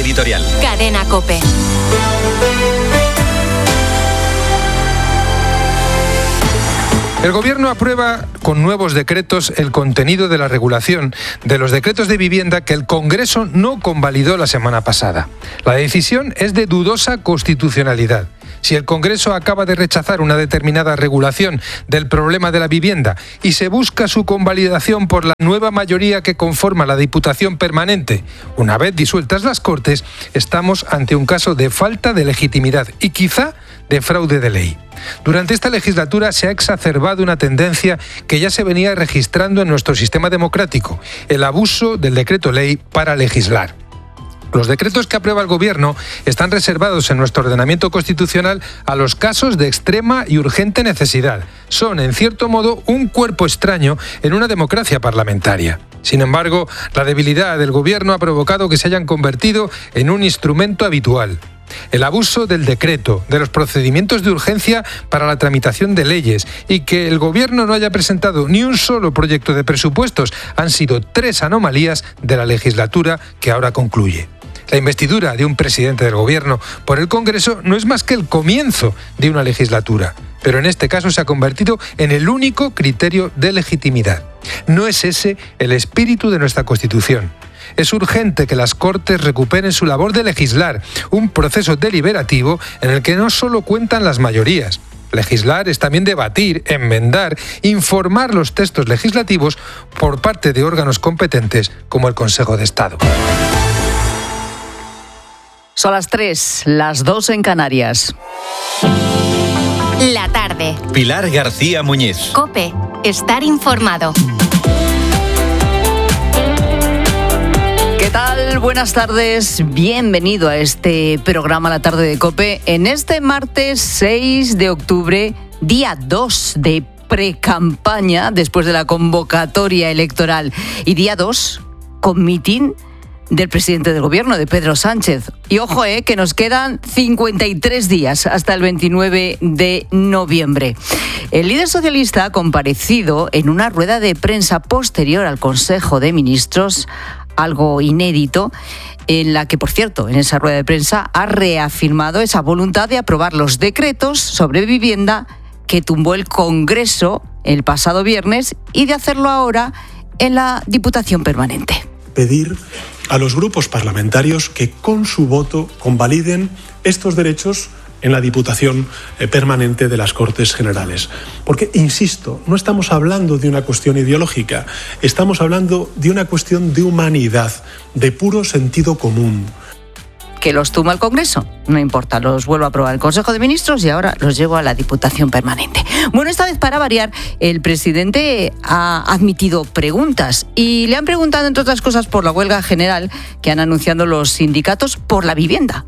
editorial. Cadena COPE. El Gobierno aprueba con nuevos decretos el contenido de la regulación de los decretos de vivienda que el Congreso no convalidó la semana pasada. La decisión es de dudosa constitucionalidad. Si el Congreso acaba de rechazar una determinada regulación del problema de la vivienda y se busca su convalidación por la nueva mayoría que conforma la Diputación Permanente, una vez disueltas las Cortes, estamos ante un caso de falta de legitimidad y quizá de fraude de ley. Durante esta legislatura se ha exacerbado una tendencia que ya se venía registrando en nuestro sistema democrático, el abuso del decreto ley para legislar. Los decretos que aprueba el Gobierno están reservados en nuestro ordenamiento constitucional a los casos de extrema y urgente necesidad. Son, en cierto modo, un cuerpo extraño en una democracia parlamentaria. Sin embargo, la debilidad del Gobierno ha provocado que se hayan convertido en un instrumento habitual. El abuso del decreto, de los procedimientos de urgencia para la tramitación de leyes y que el Gobierno no haya presentado ni un solo proyecto de presupuestos han sido 3 anomalías de la legislatura que ahora concluye. La investidura de un presidente del Gobierno por el Congreso no es más que el comienzo de una legislatura, pero en este caso se ha convertido en el único criterio de legitimidad. No es ese el espíritu de nuestra Constitución. Es urgente que las Cortes recuperen su labor de legislar, un proceso deliberativo en el que no solo cuentan las mayorías. Legislar es también debatir, enmendar, informar los textos legislativos por parte de órganos competentes como el Consejo de Estado. Son las 3, las 2 en Canarias. La tarde. Pilar García Muñiz. COPE. Estar informado. ¿Qué tal? Buenas tardes. Bienvenido a este programa La Tarde de COPE en este martes 6 de octubre, día 2 de precampaña después de la convocatoria electoral y día 2 con mitin del presidente del Gobierno, de Pedro Sánchez. Y ojo, que nos quedan 53 días hasta el 29 de noviembre. El líder socialista ha comparecido en una rueda de prensa posterior al Consejo de Ministros, algo inédito, en la que, por cierto, en esa rueda de prensa ha reafirmado esa voluntad de aprobar los decretos sobre vivienda que tumbó el Congreso el pasado viernes y de hacerlo ahora en la Diputación Permanente. Pedir a los grupos parlamentarios que con su voto convaliden estos derechos en la Diputación Permanente de las Cortes Generales. Porque, insisto, no estamos hablando de una cuestión ideológica, estamos hablando de una cuestión de humanidad, de puro sentido común. Que los tumba el Congreso, no importa, los vuelvo a aprobar el Consejo de Ministros y ahora los llevo a la Diputación Permanente. Bueno, esta vez, para variar, el presidente ha admitido preguntas y le han preguntado, entre otras cosas, por la huelga general que han anunciado los sindicatos por la vivienda.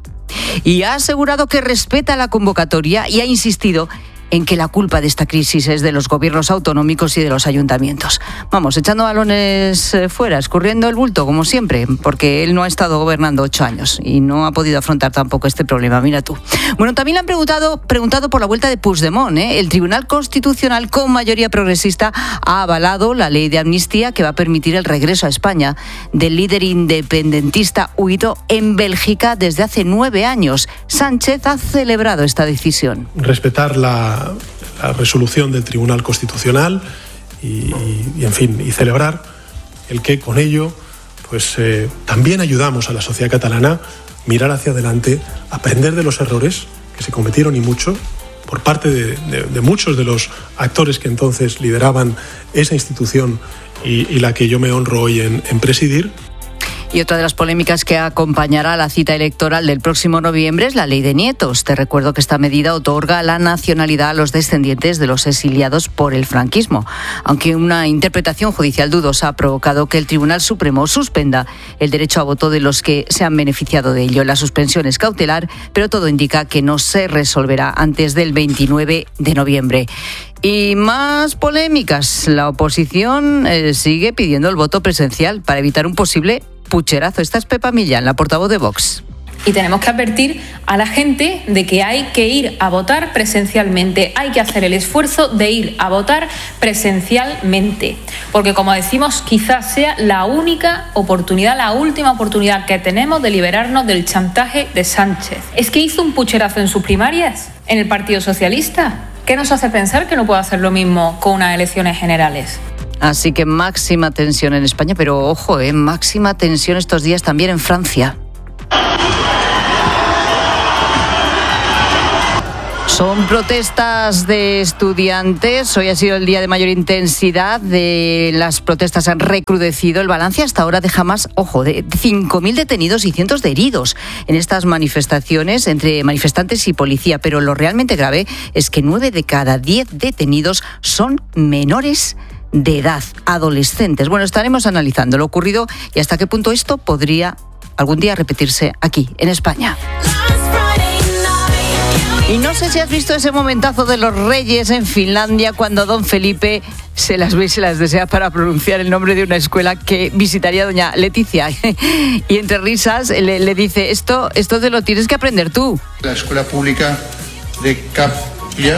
Y ha asegurado que respeta la convocatoria y ha insistido en que la culpa de esta crisis es de los gobiernos autonómicos y de los ayuntamientos. Vamos, echando balones fuera, escurriendo el bulto, como siempre, porque él no ha estado gobernando 8 años y no ha podido afrontar tampoco este problema, mira tú. Bueno, también le han preguntado por la vuelta de Puigdemont. El Tribunal Constitucional, con mayoría progresista, ha avalado la ley de amnistía que va a permitir el regreso a España del líder independentista huido en Bélgica desde hace 9 años. Sánchez ha celebrado esta decisión. Respetar la resolución del Tribunal Constitucional y celebrar el que con ello también ayudamos a la sociedad catalana a mirar hacia adelante, aprender de los errores que se cometieron y mucho por parte de muchos de los actores que entonces lideraban esa institución y la que yo me honro hoy en presidir. Y otra de las polémicas que acompañará la cita electoral del próximo noviembre es la ley de nietos. Te recuerdo que esta medida otorga la nacionalidad a los descendientes de los exiliados por el franquismo, aunque una interpretación judicial dudosa ha provocado que el Tribunal Supremo suspenda el derecho a voto de los que se han beneficiado de ello. La suspensión es cautelar, pero todo indica que no se resolverá antes del 29 de noviembre. Y más polémicas. La oposición sigue pidiendo el voto presencial para evitar un posible pucherazo. Esta es Pepa Millán, la portavoz de Vox. Y tenemos que advertir a la gente de que hay que ir a votar presencialmente, hay que hacer el esfuerzo de ir a votar presencialmente, porque como decimos, quizás sea la única oportunidad, la última oportunidad que tenemos de liberarnos del chantaje de Sánchez. Es que hizo un pucherazo en sus primarias, en el Partido Socialista. ¿Qué nos hace pensar que no puede hacer lo mismo con unas elecciones generales? Así que máxima tensión en España, pero ojo, máxima tensión estos días también en Francia. Son protestas de estudiantes. Hoy ha sido el día de mayor intensidad. Las protestas han recrudecido. El balance hasta ahora deja más, de 5.000 detenidos y cientos de heridos en estas manifestaciones entre manifestantes y policía. Pero lo realmente grave es que 9 de cada 10 detenidos son menores de edad, adolescentes. Bueno, estaremos analizando lo ocurrido y hasta qué punto esto podría algún día repetirse aquí, en España. Y no sé si has visto ese momentazo de los reyes en Finlandia cuando don Felipe se las ve y se las desea para pronunciar el nombre de una escuela que visitaría doña Leticia. Y entre risas le dice, esto te lo tienes que aprender tú. La escuela pública de Capilla.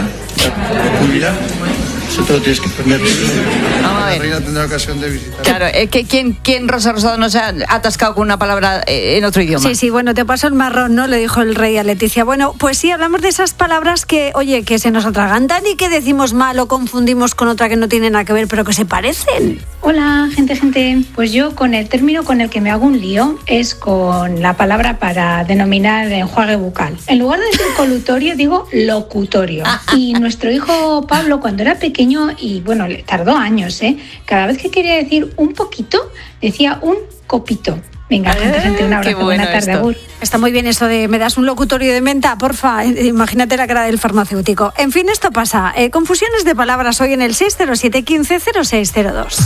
Eso te lo tienes que aprender. La reina tendrá ocasión de visitar. Claro, es que ¿quién Rosa Rosado no se ha atascado con una palabra en otro idioma? Sí, bueno, te paso el marrón, ¿no? Le dijo el rey a Leticia. Bueno, pues sí, hablamos de esas palabras que se nos atragantan y que decimos mal o confundimos con otra que no tiene nada que ver, pero que se parecen. Hola, gente. Pues yo con el término con el que me hago un lío es con la palabra para denominar enjuague bucal. En lugar de decir colutorio, digo locutorio. Y nuestro hijo Pablo, cuando era pequeño, y bueno, le tardó años, cada vez que quería decir un poquito, decía un copito. Venga, gente, un abrazo, buena tarde, agur. Está muy bien eso de me das un locutorio de menta, porfa, imagínate la cara del farmacéutico. En fin, esto pasa. Confusiones de palabras hoy en el 607 15 0602.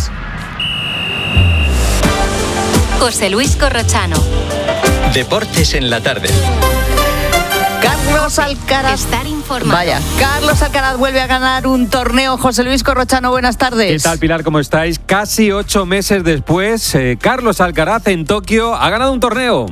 José Luis Corrochano. Deportes en la tarde. Carlos Alcaraz. Estar informado. Vaya, Carlos Alcaraz vuelve a ganar un torneo. José Luis Corrochano, buenas tardes. ¿Qué tal, Pilar? ¿Cómo estáis? Casi 8 meses después, Carlos Alcaraz en Tokio ha ganado un torneo.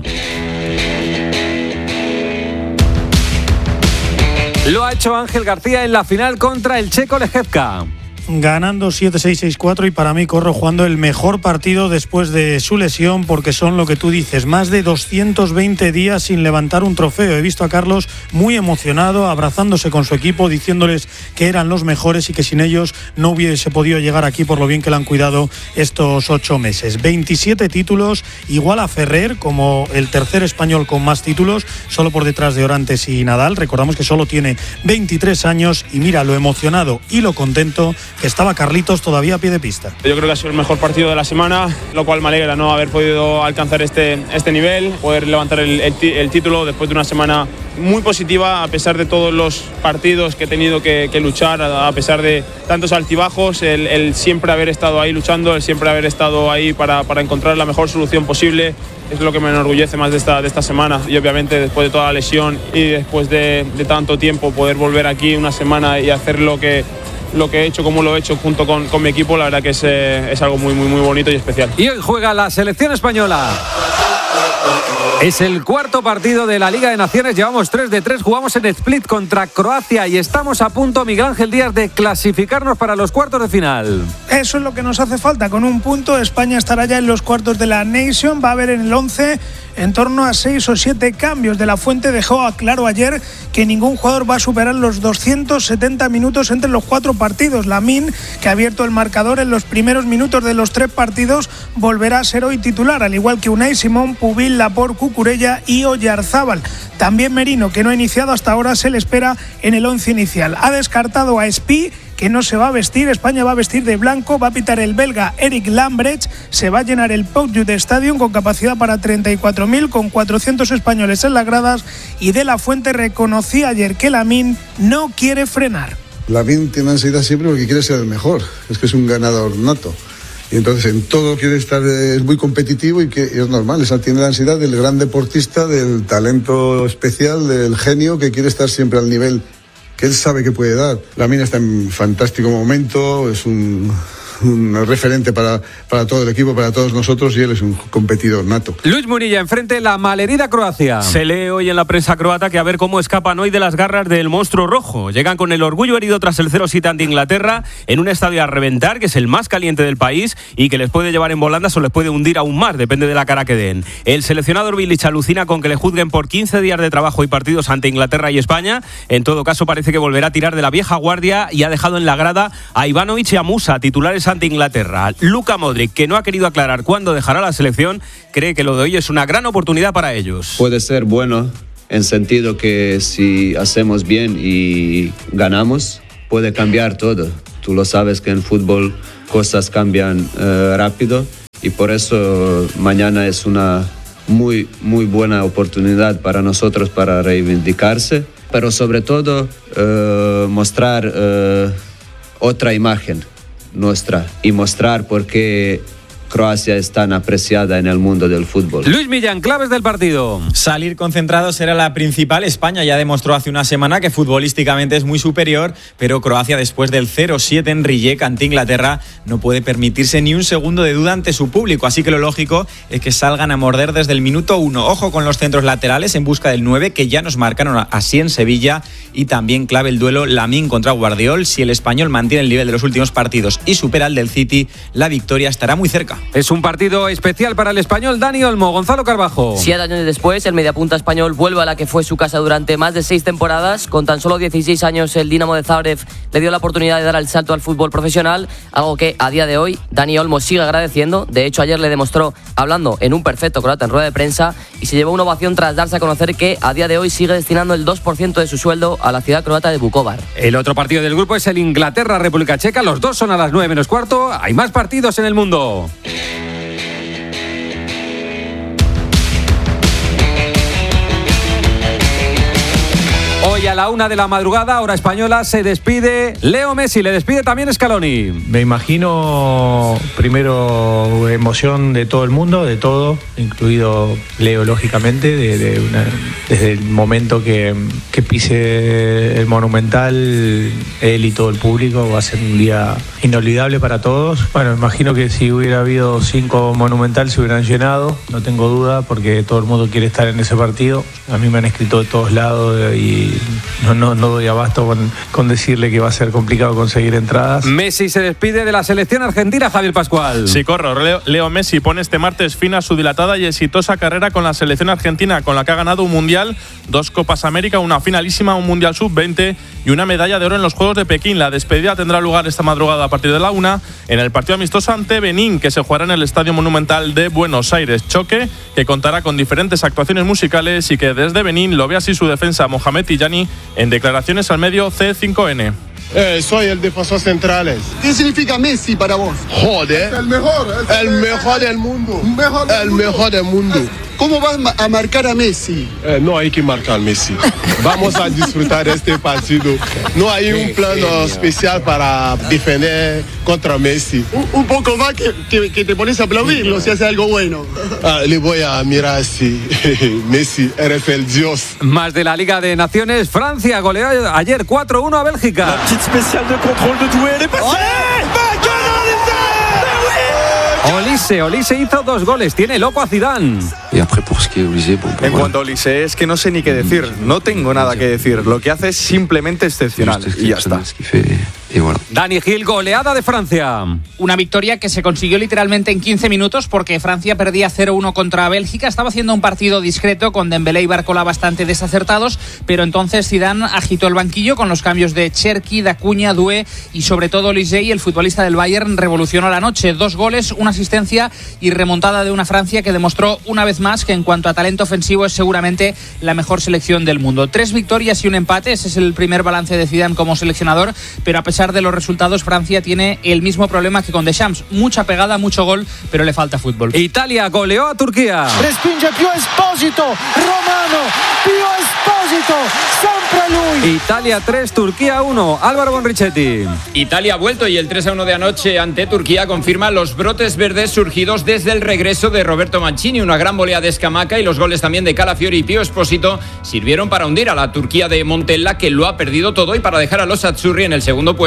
Lo ha hecho Ángel García en la final contra el checo Lejevka. Ganando 7-6, 6-4 y para mí Corro jugando el mejor partido después de su lesión, porque son lo que tú dices, más de 220 días sin levantar un trofeo. He visto a Carlos muy emocionado, abrazándose con su equipo, diciéndoles que eran los mejores y que sin ellos no hubiese podido llegar aquí por lo bien que le han cuidado estos 8 meses. 27 títulos, igual a Ferrer como el tercer español con más títulos, solo por detrás de Orantes y Nadal. Recordamos que solo tiene 23 años y mira lo emocionado y lo contento que estaba Carlitos todavía a pie de pista. Yo creo que ha sido el mejor partido de la semana, lo cual me alegra, ¿no? Haber podido alcanzar este nivel, poder levantar el título después de una semana muy positiva, a pesar de todos los partidos que he tenido que luchar, a pesar de tantos altibajos, el siempre haber estado ahí luchando, el siempre haber estado ahí para encontrar la mejor solución posible. Es lo que me enorgullece más de esta semana, y obviamente después de toda la lesión y después de tanto tiempo, poder volver aquí una semana y hacer lo que he hecho, como lo he hecho junto con mi equipo, la verdad que es algo muy, muy, muy bonito y especial. Y hoy juega la selección española. Es el cuarto partido de la Liga de Naciones, llevamos 3 de 3, jugamos en Split contra Croacia y estamos a punto, Miguel Ángel Díaz, de clasificarnos para los cuartos de final. Eso es lo que nos hace falta, con un punto España estará ya en los cuartos de la Nation, va a haber en el 11 en torno a 6 o 7 cambios. De la Fuente dejó claro ayer que ningún jugador va a superar los 270 minutos entre los 4 partidos. Lamine, que ha abierto el marcador en los primeros minutos de los 3 partidos, volverá a ser hoy titular, al igual que Unai Simón, Pubil, Laporte, Cucurella y Oyarzábal. También Merino, que no ha iniciado hasta ahora, se le espera en el 11 inicial. Ha descartado a Espí, que no se va a vestir. España va a vestir de blanco, va a pitar el belga Eric Lambrecht, se va a llenar el Pau Youth Stadium con capacidad para 34.000, con 400 españoles en las gradas, y De la Fuente reconocía ayer que Lamine no quiere frenar. Lamine tiene ansiedad siempre porque quiere ser el mejor, es que es un ganador nato. Y entonces en todo quiere estar, es muy competitivo y que es normal, tiene la ansiedad del gran deportista, del talento especial, del genio que quiere estar siempre al nivel que él sabe que puede dar. Lamine está en fantástico momento, es un un referente para todo el equipo, para todos nosotros, y él es un competidor nato. Luis Munilla enfrente la malherida Croacia. Se lee hoy en la prensa croata que a ver cómo escapan hoy de las garras del monstruo rojo. Llegan con el orgullo herido tras el 0-7 ante Inglaterra en un estadio a reventar, que es el más caliente del país y que les puede llevar en volandas o les puede hundir aún más, depende de la cara que den. El seleccionador Bilic alucina con que le juzguen por 15 días de trabajo y partidos ante Inglaterra y España. En todo caso, parece que volverá a tirar de la vieja guardia y ha dejado en la grada a Ivanovic y a Musa, titulares ante Inglaterra. Luka Modric, que no ha querido aclarar cuándo dejará la selección, cree que lo de hoy es una gran oportunidad para ellos. Puede ser bueno en sentido que si hacemos bien y ganamos, puede cambiar todo. Tú lo sabes que en fútbol cosas cambian rápido y por eso mañana es una muy, muy buena oportunidad para nosotros para reivindicarse, pero sobre todo mostrar otra imagen nuestra y mostrar por qué Croacia es tan apreciada en el mundo del fútbol. Luis Millán, claves del partido. Salir concentrados era la principal. España ya demostró hace una semana que futbolísticamente es muy superior, pero Croacia, después del 0-7 en Rijeka ante Inglaterra, no puede permitirse ni un segundo de duda ante su público, así que lo lógico es que salgan a morder desde el minuto 1. Ojo con los centros laterales en busca del 9, que ya nos marcaron así en Sevilla, y también clave el duelo Lamine contra Guardiol. Si el español mantiene el nivel de los últimos partidos y supera el del City, la victoria estará muy cerca. Es un partido especial para el español Dani Olmo. Gonzalo Carbajo. 7 años después, el mediapunta español vuelve a la que fue su casa durante más de 6 temporadas. Con tan solo 16 años, el Dinamo de Zagreb le dio la oportunidad de dar el salto al fútbol profesional, algo que a día de hoy Dani Olmo sigue agradeciendo. De hecho, ayer le demostró, hablando en un perfecto croata en rueda de prensa, y se llevó una ovación tras darse a conocer que a día de hoy sigue destinando el 2% de su sueldo a la ciudad croata de Vukovar. El otro partido del grupo es el Inglaterra-República Checa. Los dos son a las 9:15. Hay más partidos en el mundo. Hoy a la 1 de la madrugada, hora española, se despide Leo Messi, le despide también Scaloni. Me imagino primero emoción de todo el mundo, de todo, incluido Leo, lógicamente, desde el momento que pise el Monumental, él y todo el público, va a ser un día inolvidable para todos. Bueno, imagino que si hubiera habido 5 Monumental se hubieran llenado, no tengo duda, porque todo el mundo quiere estar en ese partido. A mí me han escrito de todos lados y no doy abasto con decirle que va a ser complicado conseguir entradas. Messi se despide de la selección argentina, Javier Pascual. Sí, corro. Leo Messi pone este martes fin a su dilatada y exitosa carrera con la selección argentina, con la que ha ganado un Mundial, 2 Copas América, una finalísima, un Mundial Sub-20 y una medalla de oro en los Juegos de Pekín. La despedida tendrá lugar esta madrugada a partir de la 1 en el partido amistoso ante Benín, que se jugará en el Estadio Monumental de Buenos Aires. Choque que contará con diferentes actuaciones musicales y que desde Benín lo ve así su defensa Mohamed Tijani en declaraciones al medio C5N. Soy el defensor central. ¿Qué significa Messi para vos? Joder. El mejor del mundo. El mejor del mundo. ¿Cómo vas a marcar a Messi? No hay que marcar a Messi. Vamos a disfrutar este partido. No hay un plan especial para defender contra Messi. Un poco más que te pones a aplaudirlo si hace algo bueno. Le voy a mirar así. Messi, eres el dios. Más de la Liga de Naciones. Francia goleó ayer 4-1 a Bélgica. La petite spéciale de control de Doué. Elle est passée. Olise hizo 2 goles, tiene loco a Zidane. En cuanto a Olise, es que no sé ni qué decir, no tengo nada que decir, lo que hace es simplemente excepcional y ya está. Dani Gil, goleada de Francia. Una victoria que se consiguió literalmente en 15 minutos porque Francia perdía 0-1 contra Bélgica. Estaba haciendo un partido discreto con Dembélé y Barcola bastante desacertados, pero entonces Zidane agitó el banquillo con los cambios de Cherki, Dacuña, Doué y sobre todo Olise, y el futbolista del Bayern revolucionó la noche. 2 goles, una asistencia y remontada de una Francia que demostró una vez más que en cuanto a talento ofensivo es seguramente la mejor selección del mundo. 3 victorias y un empate, ese es el primer balance de Zidane como seleccionador, pero a pesar de los resultados, Francia tiene el mismo problema que con Deschamps, mucha pegada, mucho gol, pero le falta fútbol. Italia goleó a Turquía. Respinge più Esposito, Romano, più Esposito, sempre lui. Italia 3, Turquía 1. Álvaro Bonrichetti. Italia ha vuelto y el 3-1 de anoche ante Turquía confirma los brotes verdes surgidos desde el regreso de Roberto Mancini. Una gran volea de Scamacca y los goles también de Calafiori y Pio Esposito sirvieron para hundir a la Turquía de Montella, que lo ha perdido todo, y para dejar a los azzurri en el segundo puesto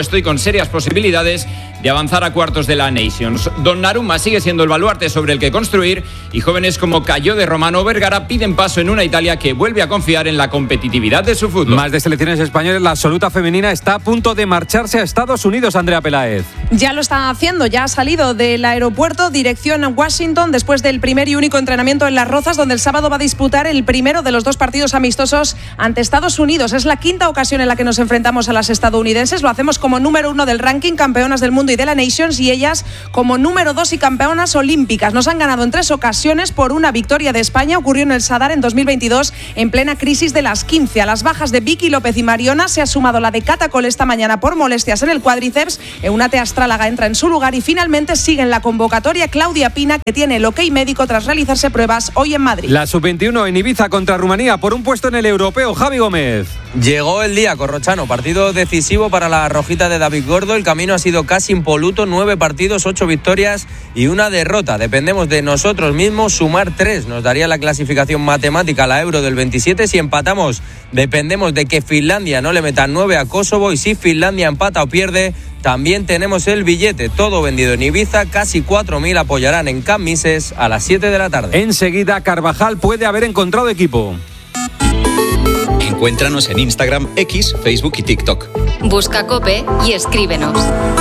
puesto y con serias posibilidades de avanzar a cuartos de la Nations. Donnarumma sigue siendo el baluarte sobre el que construir y jóvenes como Cayo de Romano o Vergara piden paso en una Italia que vuelve a confiar en la competitividad de su fútbol. Más de selecciones españolas, la absoluta femenina está a punto de marcharse a Estados Unidos, Andrea Peláez. Ya lo está haciendo, ya ha salido del aeropuerto dirección a Washington después del primer y único entrenamiento en Las Rozas, donde el sábado va a disputar el primero de los 2 partidos amistosos ante Estados Unidos. Es la 5ª ocasión en la que nos enfrentamos a las estadounidenses. Lo hacemos como número 1 del ranking, campeonas del mundo y de la Nations, y ellas como número 2 y campeonas olímpicas. Nos han ganado en 3 ocasiones por una victoria de España. Ocurrió en el Sadar en 2022, en plena crisis de las 15. A las bajas de Vicky López y Mariona se ha sumado la de Cata Cole esta mañana por molestias en el cuádriceps. Eunate Astrálaga entra en su lugar y finalmente sigue en la convocatoria Claudia Pina, que tiene el ok médico tras realizarse pruebas hoy en Madrid. La sub-21 en Ibiza contra Rumanía por un puesto en el europeo. Javi Gómez. Llegó el día, Corrochano, partido decisivo para la rojita de David Gordo. El camino ha sido casi impoluto, 9 partidos, 8 victorias y 1 derrota. Dependemos de nosotros mismos, sumar 3 nos daría la clasificación matemática a la Euro del 27. Si empatamos, dependemos de que Finlandia no le meta 9 a Kosovo, y si Finlandia empata o pierde, también tenemos el billete. Todo vendido en Ibiza, casi 4.000 apoyarán en Camp Mises a las 7 de la tarde. Enseguida, Carvajal puede haber encontrado equipo. Encuéntranos en Instagram, X, Facebook y TikTok. Busca COPE y escríbenos.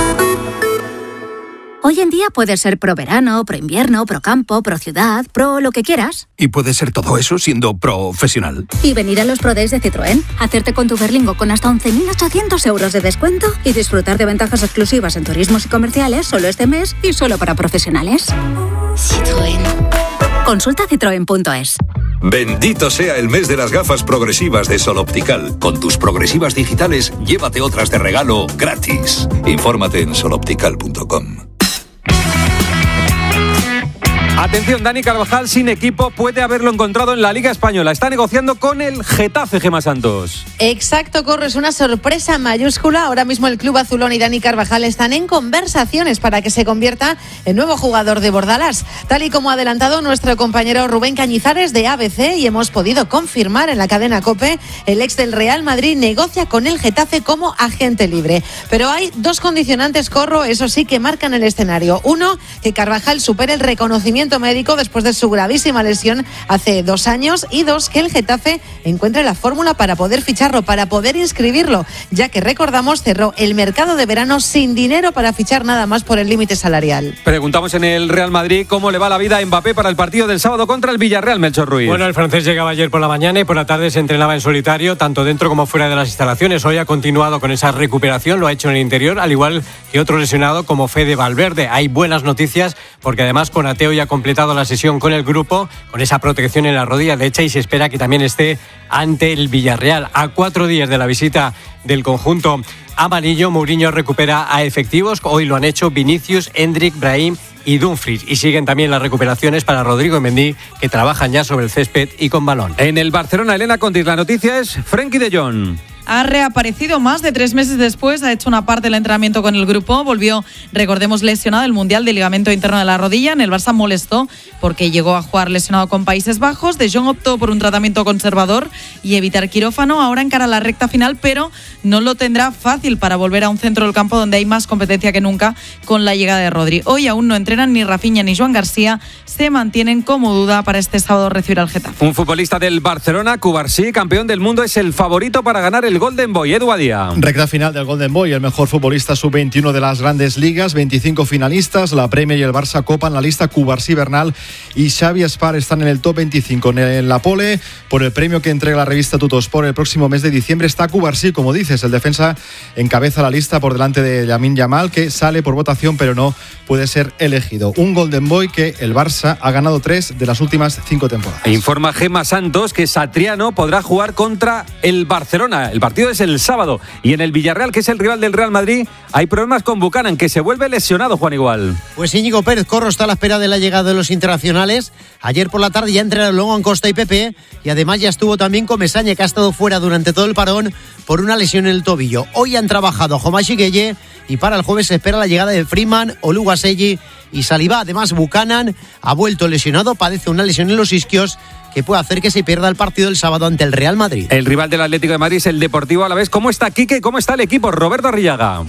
Hoy en día puedes ser pro verano, pro invierno, pro campo, pro ciudad, pro lo que quieras. Y puedes ser todo eso siendo profesional. Y venir a los Pro Days de Citroën, hacerte con tu Berlingo con hasta 11.800 euros de descuento y disfrutar de ventajas exclusivas en turismos y comerciales solo este mes y solo para profesionales. Citroën. Consulta citroen.es. Bendito sea el mes de las gafas progresivas de Sol Optical. Con tus progresivas digitales, llévate otras de regalo gratis. Infórmate en soloptical.com. Atención, Dani Carvajal sin equipo puede haberlo encontrado en la Liga Española. Está negociando con el Getafe, Gemma Santos. Exacto, Corro, es una sorpresa mayúscula. Ahora mismo el club azulón y Dani Carvajal están en conversaciones para que se convierta en nuevo jugador de Bordalás. Tal y como ha adelantado nuestro compañero Rubén Cañizares de ABC, y hemos podido confirmar en la cadena COPE, el ex del Real Madrid negocia con el Getafe como agente libre. Pero hay 2 condicionantes, Corro, eso sí, que marcan el escenario. Uno, que Carvajal supere el reconocimiento médico después de su gravísima lesión hace 2 años, y 2, que el Getafe encuentre la fórmula para poder ficharlo, para poder inscribirlo, ya que recordamos cerró el mercado de verano sin dinero para fichar nada más por el límite salarial. Preguntamos en el Real Madrid cómo le va la vida a Mbappé para el partido del sábado contra el Villarreal, Melchor Ruiz. Bueno, el francés llegaba ayer por la mañana y por la tarde se entrenaba en solitario, tanto dentro como fuera de las instalaciones. Hoy ha continuado con esa recuperación, lo ha hecho en el interior, al igual que otro lesionado como Fede Valverde. Hay buenas noticias porque además Konate ya ha completado la sesión con el grupo, con esa protección en la rodilla derecha, y se espera que también esté ante el Villarreal. A 4 días de la visita del conjunto amarillo, Mourinho recupera a efectivos. Hoy lo han hecho Vinicius, Endrick, Brahim y Dumfries. Y siguen también las recuperaciones para Rodrigo y Mendy, que trabajan ya sobre el césped y con balón. En el Barcelona, Elena Contis, la noticia es Frenkie de Jong. Ha reaparecido más de 3 meses después, ha hecho una parte del entrenamiento con el grupo, volvió, recordemos, lesionado el Mundial del ligamento interno de la rodilla. En el Barça molestó porque llegó a jugar lesionado con Países Bajos. De Jong optó por un tratamiento conservador y evitar quirófano. Ahora encara la recta final, pero no lo tendrá fácil para volver a un centro del campo donde hay más competencia que nunca con la llegada de Rodri. Hoy aún no entrenan ni Rafinha ni Joan García, se mantienen como duda para este sábado recibir al Getafe. Un futbolista del Barcelona, Cubarsí, campeón del mundo, es el favorito para ganar el Golden Boy. Edu Badía. Recta final del Golden Boy, el mejor futbolista sub-21 de las grandes ligas, 25 finalistas, la Premier y el Barça copan la lista. Cubarsí, Bernal y Xavi Espar están en el top 25. En la pole, por el premio que entrega la revista Tuttosport el próximo mes de diciembre, está Cubarsí, como dices, el defensa encabeza la lista por delante de Lamine Yamal, que sale por votación pero no puede ser elegido. Un Golden Boy que el Barça ha ganado 3 de las últimas 5 temporadas. Informa Gemma Santos que Satriano podrá jugar contra el Barcelona. El partido es el sábado, y en el Villarreal, que es el rival del Real Madrid, hay problemas con Buchanan, que se vuelve lesionado, Juan Igual. Pues Íñigo Pérez Corro está a la espera de la llegada de los internacionales. Ayer por la tarde ya entrenaron Logan Costa y Pepe, y además ya estuvo también Comesaña, que ha estado fuera durante todo el parón por una lesión en el tobillo. Hoy han trabajado Jomashi Gueye, y para el jueves se espera la llegada de Freeman, Oluwaseyi y Saliba. Además, Buchanan ha vuelto lesionado, padece una lesión en los isquios que puede hacer que se pierda el partido del sábado ante el Real Madrid. El rival del Atlético de Madrid es el Deportivo Alavés. ¿Cómo está Quique? ¿Cómo está el equipo? Roberto Arrillaga.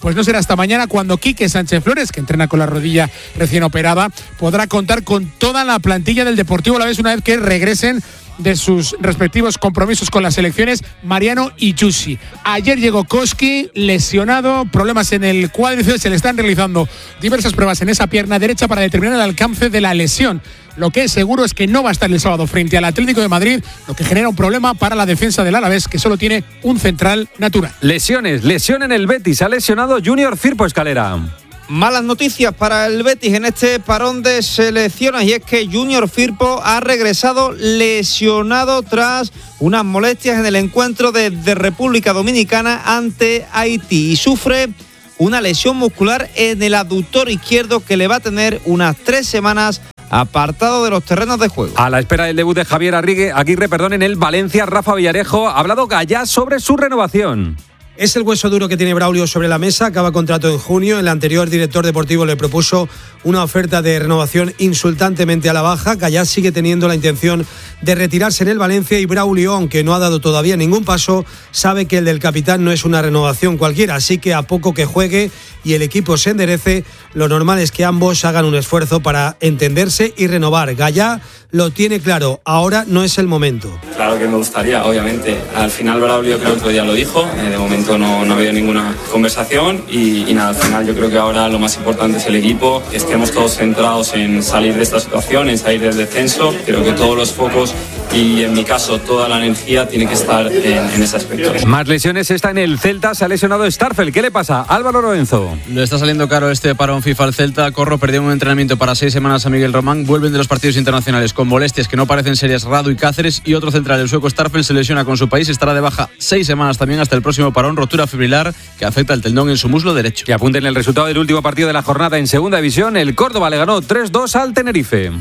pues no será hasta mañana cuando Quique Sánchez Flores, que entrena con la rodilla recién operada, podrá contar con toda la plantilla del Deportivo Alavés una vez que regresen de sus respectivos compromisos con las selecciones Mariano y Yusi. Ayer llegó Koski lesionado, problemas en el cuádriceps, se le están realizando diversas pruebas en esa pierna derecha para determinar el alcance de la lesión. Lo que es seguro es que no va a estar el sábado frente al Atlético de Madrid, lo que genera un problema para la defensa del Alavés, que solo tiene un central natural. Lesión en el Betis, ha lesionado Junior Firpo Escalera. Malas noticias para el Betis en este parón de selecciones, y es que Junior Firpo ha regresado lesionado tras unas molestias en el encuentro de República Dominicana ante Haití y sufre una lesión muscular en el aductor izquierdo que le va a tener unas 3 semanas apartado de los terrenos de juego. A la espera del debut de Javier Aguirre, en el Valencia, Rafa Villarejo ha hablado Gallá sobre su renovación. Es el hueso duro que tiene Braulio sobre la mesa, acaba contrato en junio. El anterior director deportivo le propuso una oferta de renovación insultantemente a la baja. Gallá sigue teniendo la intención de retirarse en el Valencia y Braulio, aunque no ha dado todavía ningún paso, sabe que el del capitán no es una renovación cualquiera, así que a poco que juegue y el equipo se enderece, lo normal es que ambos hagan un esfuerzo para entenderse y renovar. Gallá lo tiene claro, ahora no es el momento. Claro que me gustaría, obviamente. Al final Braulio creo que otro día lo dijo, de momento no ha habido ninguna conversación y nada, al final yo creo que ahora lo más importante es el equipo, que estemos todos centrados en salir de esta situación, en salir del descenso. Creo que todos los focos y en mi caso toda la energía tiene que estar en ese aspecto. Más lesiones está en el Celta, se ha lesionado Starfel. ¿Qué le pasa? Álvaro Lorenzo. Le está saliendo caro este parón FIFA al Celta. Corro perdió un entrenamiento para 6 semanas a Miguel Román. Vuelven de los partidos internacionales con molestias que no parecen serias Radu y Cáceres, y otro central, el sueco Starfel, se lesiona con su país. Estará de baja 6 semanas también hasta el próximo parón. Rotura fibrilar que afecta el tendón en su muslo derecho. Que apunten el resultado del último partido de la jornada en Segunda División. El Córdoba le ganó 3-2 al Tenerife.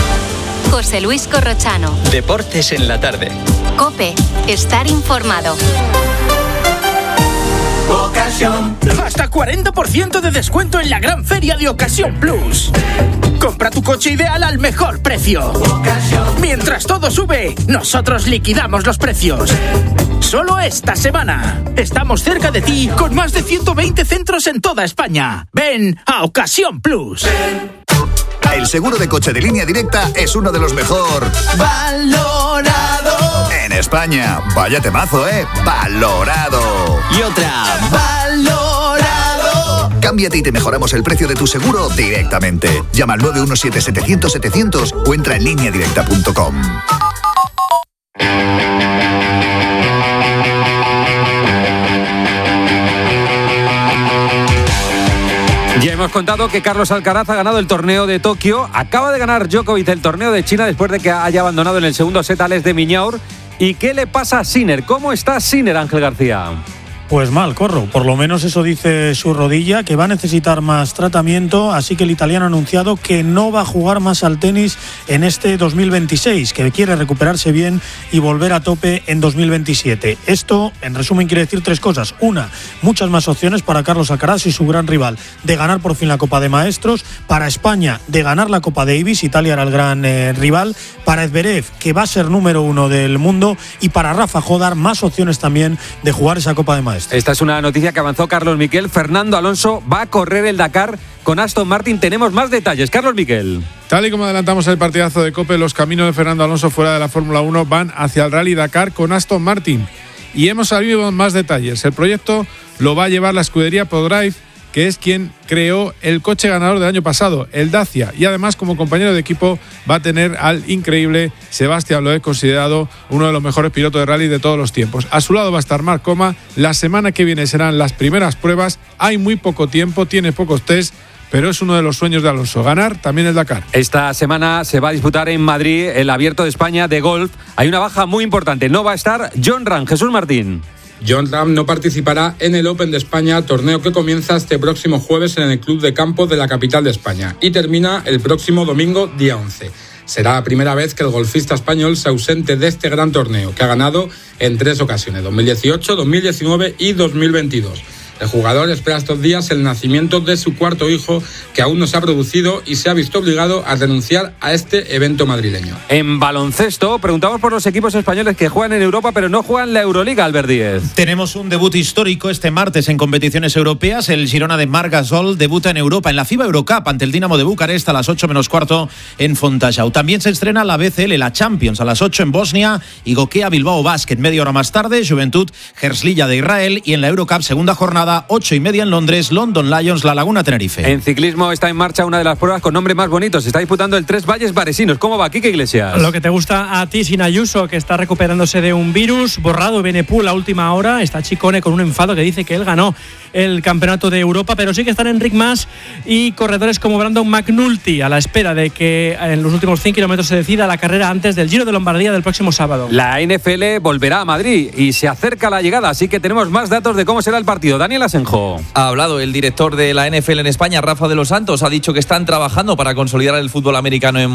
José Luis Corrochano. Deportes en la tarde. COPE. Estar informado. Ocasión. Hasta 40% de descuento en la gran feria de Ocasión Plus. Compra tu coche ideal al mejor precio. Mientras todo sube, nosotros liquidamos los precios. Solo esta semana. Estamos cerca de ti con más de 120 centros en toda España. Ven a Ocasión Plus. El seguro de coche de Línea Directa es uno de los mejor valorado en España. Vaya temazo, valorado. Y otra, valorado. Cámbiate y te mejoramos el precio de tu seguro directamente. Llama al 917-700-700 o entra en lineadirecta.com. Ya hemos contado que Carlos Alcaraz ha ganado el torneo de Tokio. Acaba de ganar Djokovic el torneo de China después de que haya abandonado en el segundo set a Alex de Miñaur. ¿Y qué le pasa a Sinner? ¿Cómo está Sinner, Ángel García? Pues mal, Corro. Por lo menos eso dice su rodilla, que va a necesitar más tratamiento, así que el italiano ha anunciado que no va a jugar más al tenis en este 2026, que quiere recuperarse bien y volver a tope en 2027. Esto, en resumen, quiere decir 3 cosas. Una, muchas más opciones para Carlos Alcaraz y su gran rival de ganar por fin la Copa de Maestros. Para España, de ganar la Copa Davis, Italia era el gran rival. Para Zverev, que va a ser número 1 del mundo. Y para Rafa Jodar, más opciones también de jugar esa Copa de Maestros. Esta es una noticia que avanzó Carlos Miquel. Fernando Alonso va a correr el Dakar con Aston Martin. Tenemos más detalles. Carlos Miquel. Tal y como adelantamos el partidazo de COPE, los caminos de Fernando Alonso fuera de la Fórmula 1 van hacia el Rally Dakar con Aston Martin. Y hemos sabido más detalles. El proyecto lo va a llevar la escudería ProDrive, que es quien creó el coche ganador del año pasado, el Dacia, y además como compañero de equipo va a tener al increíble Sebastián Loeb, considerado uno de los mejores pilotos de rally de todos los tiempos. A su lado va a estar Marc Coma. La semana que viene serán las primeras pruebas, hay muy poco tiempo, tiene pocos test, pero es uno de los sueños de Alonso, ganar también el Dakar. Esta semana se va a disputar en Madrid el Abierto de España de golf. Hay una baja muy importante, no va a estar Jon Rahm. Jesús Martín. Jon Rahm no participará en el Open de España, torneo que comienza este próximo jueves en el Club de Campo de la capital de España y termina el próximo domingo, día 11. Será la primera vez que el golfista español se ausente de este gran torneo, que ha ganado en 3 ocasiones, 2018, 2019 y 2022. El jugador espera estos días el nacimiento de su cuarto hijo, que aún no se ha producido, y se ha visto obligado a renunciar a este evento madrileño. En baloncesto, preguntamos por los equipos españoles que juegan en Europa pero no juegan la Euroliga, Albert Díez. Tenemos un debut histórico este martes en competiciones europeas. El Girona de Marc Gasol debuta en Europa en la FIBA Eurocup ante el Dinamo de Bucarest a las 8 menos cuarto en Fontajau. También se estrena la BCL, la Champions, a las 8 en Bosnia y Gokea Bilbao Basket. Media hora más tarde, Juventud Herzliya de Israel, y en la Eurocup segunda jornada, 8:30 en Londres, London Lions La Laguna Tenerife. En ciclismo está en marcha una de las pruebas con nombre más bonito. Se está disputando el Tres Valles Varesinos. ¿Cómo va, Quique Iglesias? Lo que te gusta a ti, sin Ayuso, que está recuperándose de un virus. Borrado Benepul a última hora. Está Chicone con un enfado que dice que él ganó el campeonato de Europa, pero sí que están Enric Mas y corredores como Brandon McNulty a la espera de que en los últimos 100 kilómetros se decida la carrera antes del Giro de Lombardía del próximo sábado. La NFL volverá a Madrid y se acerca la llegada, así que tenemos más datos de cómo será el partido. Daniel Asenjo. Ha hablado el director de la NFL en España, Rafa de los Santos. Ha dicho que están trabajando para consolidar el fútbol americano en